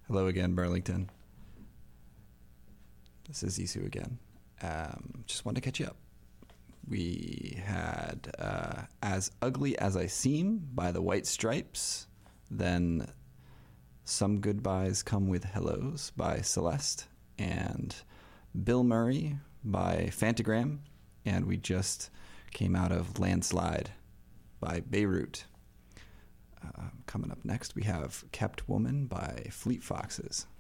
Hello again, Burlington. This is Isu again. Just wanted to catch you up. We had As Ugly as I Seem by the White Stripes, then Some Goodbyes Come with Hellos by Celeste, and Bill Murray by Fantagram, and we just came out of Landslide by Beirut. Coming up next, we have Kept Woman by Fleet Foxes.